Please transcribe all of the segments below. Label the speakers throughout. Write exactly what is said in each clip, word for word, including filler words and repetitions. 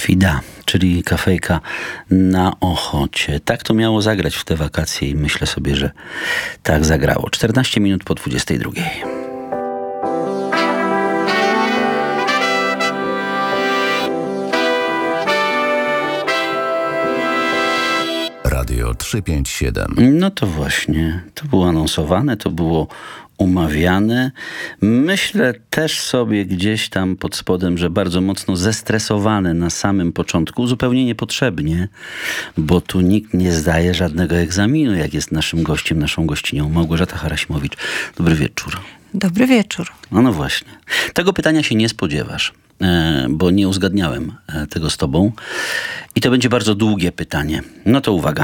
Speaker 1: Fida, czyli kafejka na Ochocie. Tak to miało zagrać w te wakacje i myślę sobie, że tak zagrało. czternaście minut po dwudziestej drugiej.
Speaker 2: Radio trzysta pięćdziesiąt siedem.
Speaker 1: No to właśnie, to było anonsowane, to było umawiane. Myślę też sobie gdzieś tam pod spodem, że bardzo mocno zestresowane na samym początku, zupełnie niepotrzebnie, bo tu nikt nie zdaje żadnego egzaminu, jak jest naszym gościem, naszą gościnią Małgorzata Harasimowicz. Dobry wieczór.
Speaker 3: Dobry wieczór.
Speaker 1: No, no właśnie. Tego pytania się nie spodziewasz, bo nie uzgadniałem tego z tobą. I to będzie bardzo długie pytanie. No to uwaga.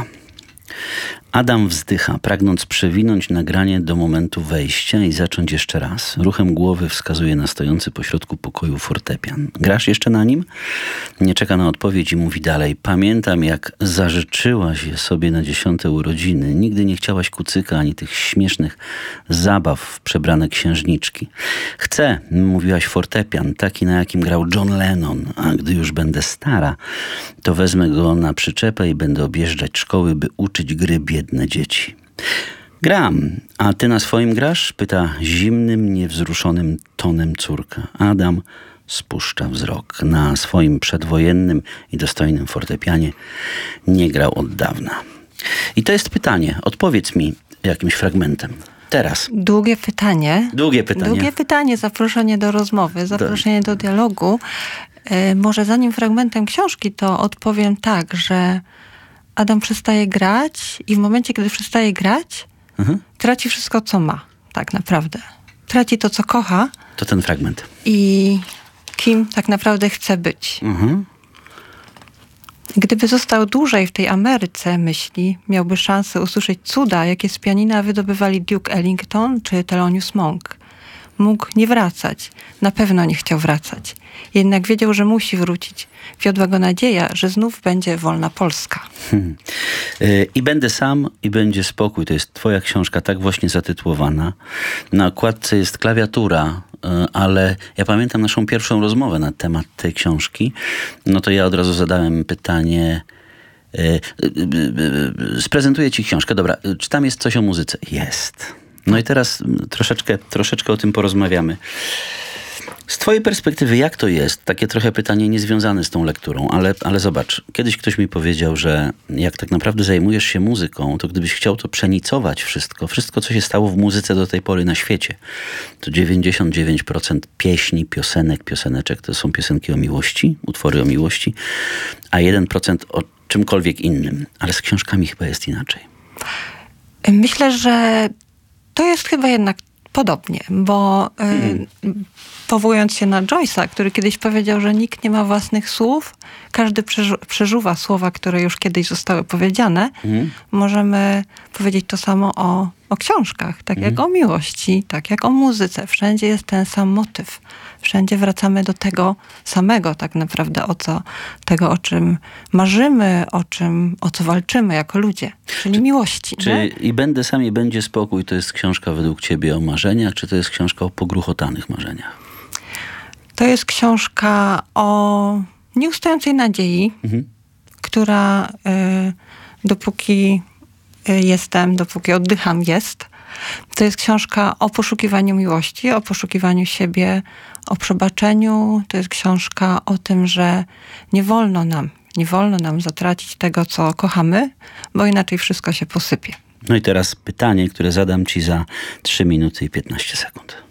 Speaker 1: Adam wzdycha, pragnąc przewinąć nagranie do momentu wejścia i zacząć jeszcze raz. Ruchem głowy wskazuje na stojący pośrodku pokoju fortepian. Grasz jeszcze na nim? Nie czeka na odpowiedź i mówi dalej. Pamiętam, jak zażyczyłaś je sobie na dziesiąte urodziny. Nigdy nie chciałaś kucyka ani tych śmiesznych zabaw w przebrane księżniczki. Chcę, mówiłaś, fortepian, taki na jakim grał John Lennon. A gdy już będę stara, to wezmę go na przyczepę i będę objeżdżać szkoły, by uczyć gry biedne dzieci. Gram. A ty na swoim grasz? Pyta zimnym, niewzruszonym tonem córka. Adam spuszcza wzrok. Na swoim przedwojennym i dostojnym fortepianie nie grał od dawna. I to jest pytanie. Odpowiedz mi jakimś fragmentem. Teraz.
Speaker 3: Długie pytanie.
Speaker 1: Długie pytanie.
Speaker 3: Długie pytanie, zaproszenie do rozmowy, zaproszenie do, do dialogu. Yy, może zanim fragmentem książki, to odpowiem tak, że Adam przestaje grać i w momencie, kiedy przestaje grać, mhm. traci wszystko, co ma. Tak naprawdę. Traci to, co kocha.
Speaker 1: To ten fragment.
Speaker 3: I kim tak naprawdę chce być. Mhm. Gdyby został dłużej w tej Ameryce, myśli, miałby szansę usłyszeć cuda, jakie z pianina wydobywali Duke Ellington czy Thelonious Monk. Mógł nie wracać. Na pewno nie chciał wracać. Jednak wiedział, że musi wrócić. Wiodła go nadzieja, że znów będzie wolna Polska.
Speaker 1: Hmm. Yy, I będę sam, i będzie spokój. To jest twoja książka, tak właśnie zatytułowana. Na okładce jest klawiatura, yy, ale ja pamiętam naszą pierwszą rozmowę na temat tej książki. No to ja od razu zadałem pytanie... Yy, yy, yy, sprezentuję ci książkę. Dobra, czy tam jest coś o muzyce? Jest. No i teraz troszeczkę, troszeczkę o tym porozmawiamy. Z twojej perspektywy, jak to jest? Takie trochę pytanie niezwiązane z tą lekturą, ale, ale zobacz. Kiedyś ktoś mi powiedział, że jak tak naprawdę zajmujesz się muzyką, to gdybyś chciał to przenicować wszystko, wszystko, co się stało w muzyce do tej pory na świecie, to dziewięćdziesiąt dziewięć procent pieśni, piosenek, pioseneczek to są piosenki o miłości, utwory o miłości, a jeden procent o czymkolwiek innym. Ale z książkami chyba jest inaczej.
Speaker 3: Myślę, że to jest chyba jednak podobnie, bo hmm. y, powołując się na Joyce'a, który kiedyś powiedział, że nikt nie ma własnych słów, każdy przeżu- przeżuwa słowa, które już kiedyś zostały powiedziane, hmm. możemy powiedzieć to samo o, o książkach, tak hmm. jak o miłości, tak jak o muzyce. Wszędzie jest ten sam motyw. Wszędzie wracamy do tego samego tak naprawdę, o co, tego, o czym marzymy, o czym, o co walczymy jako ludzie, czyli czy, miłości.
Speaker 1: Czy nie? I będę sam, i będzie spokój to jest książka według ciebie o marzeniach, czy to jest książka o pogruchotanych marzeniach?
Speaker 3: To jest książka o nieustającej nadziei, mhm. która y, dopóki y, jestem, dopóki oddycham jest. To jest książka o poszukiwaniu miłości, o poszukiwaniu siebie, o przebaczeniu. To jest książka o tym, że nie wolno nam, nie wolno nam zatracić tego, co kochamy, bo inaczej wszystko się posypie.
Speaker 1: No i teraz pytanie, które zadam ci za trzy minuty i piętnaście sekund.